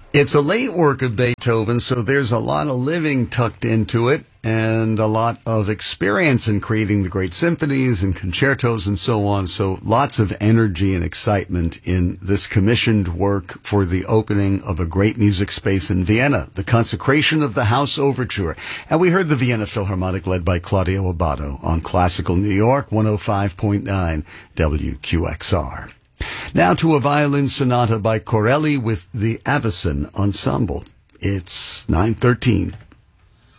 It's a late work of Beethoven, so there's a lot of living tucked into it and a lot of experience in creating the great symphonies and concertos and so on. So lots of energy and excitement in this commissioned work for the opening of a great music space in Vienna, the Consecration of the House Overture. And we heard the Vienna Philharmonic led by Claudio Abbado on Classical New York 105.9 WQXR. Now to a violin sonata by Corelli with the Avicen Ensemble. It's 9:13.